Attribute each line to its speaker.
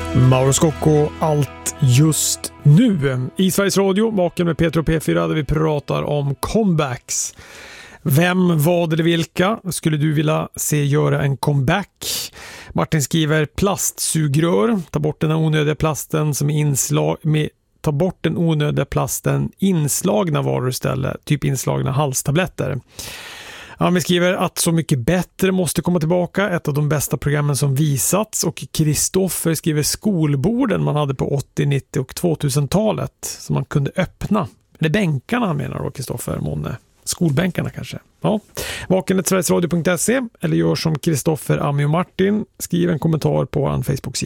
Speaker 1: Mauro Scocco, allt just nu. I Sveriges Radio, vaken med Peter och P4, där vi pratar om comebacks. Vem, vad eller vilka skulle du vilja se göra en comeback? Martin skriver plastsugrör. Ta bort den onödiga plasten som är ta bort den onödiga plasten inslagna varor istället. Typ inslagna halstabletter. Han skriver att Så mycket bättre måste komma tillbaka. Ett av de bästa programmen som visats. Och Kristoffer skriver skolborden man hade på 80-, 90- och 2000-talet. Som man kunde öppna. Eller bänkarna menar då Kristoffer Månne. Skolbänkarna kanske. Ja. Vaken@sverigesradio.se eller gör som Kristoffer, Ami och Martin. Skriv en kommentar på en Facebook-sida.